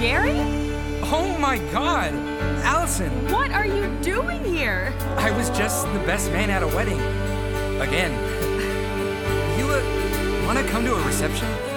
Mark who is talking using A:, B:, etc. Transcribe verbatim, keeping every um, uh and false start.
A: Jerry?
B: Oh my god! Allison!
A: What are you doing here?
B: I was just the best man at a wedding. Again. You uh, wanna come to a reception?